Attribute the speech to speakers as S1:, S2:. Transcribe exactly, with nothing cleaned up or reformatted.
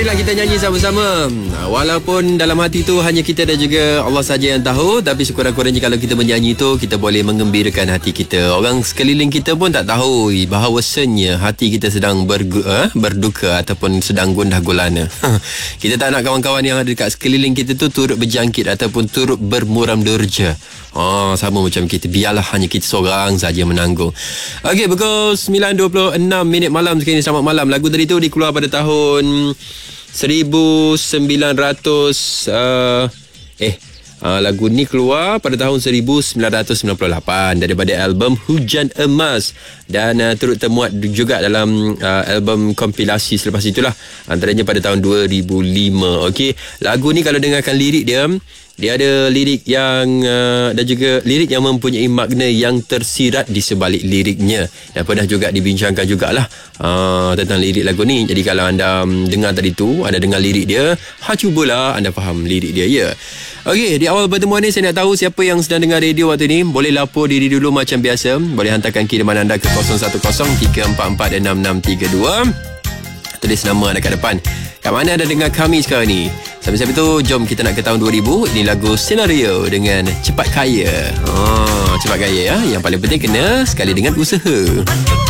S1: Marilah kita nyanyi sama-sama. Walaupun dalam hati tu hanya kita dan juga Allah saja yang tahu, tapi sekurang-kurangnya kalau kita menyanyi tu, kita boleh menggembirakan hati kita. Orang sekeliling kita pun tak tahu bahawasanya hati kita sedang bergu, eh, berduka ataupun sedang gundah gulana. Kita tak nak kawan-kawan yang ada dekat sekeliling kita tu turut berjangkit ataupun turut bermuram durja. Oh, sama macam kita. Biarlah hanya kita seorang saja menanggung. Okey, pukul sembilan dua puluh enam minit malam sekali. Selamat malam. Lagu tadi tu dikeluar pada tahun seribu sembilan ratus uh, eh Uh, lagu ni keluar pada tahun seribu sembilan ratus sembilan puluh lapan daripada album Hujan Emas, dan uh, turut termuat juga dalam uh, album kompilasi selepas itulah, antaranya pada tahun dua ribu lima. Okey, lagu ni kalau dengarkan lirik dia, dia ada lirik yang uh, dan juga lirik yang mempunyai makna yang tersirat di sebalik liriknya, dan pernah juga dibincangkan jugalah uh, tentang lirik lagu ni. Jadi kalau anda um, dengar tadi tu, anda dengar lirik dia, ha, cubalah anda faham lirik dia, ya. Okey, di awal pertemuan ni saya nak tahu siapa yang sedang dengar radio waktu ni. Boleh lapor diri dulu macam biasa. Boleh hantarkan kiriman anda ke kosong satu kosong tiga empat empat enam enam tiga dua. Tulis nama anda kat depan. Kat mana anda dengar kami sekarang ni? Sampai-sampai tu, jom kita nak ke tahun dua ribu. Ini lagu Senario dengan Cepat Kaya. Oh, cepat kaya ya. Yang paling penting kena sekali dengan usaha.